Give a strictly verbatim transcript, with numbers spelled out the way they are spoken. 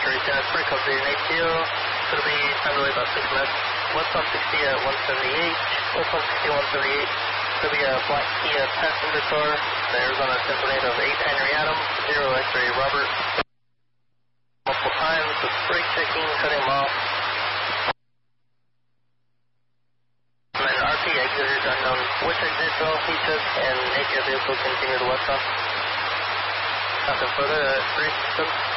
X-ray ten, it's pretty close to your A T O. It'll be time delay about six minutes. West one sixty at one seventy-eight. West one sixty at one seventy-eight. It'll be a black Kia passenger car. The Arizona Symphony of eight Henry Adam, zero X-ray Robert. Multiple times with brake checking, cutting them off. And then R P exit is unknown. Which exit will he took, and A T O vehicle continue to westbound. Nothing further, uh, three systems.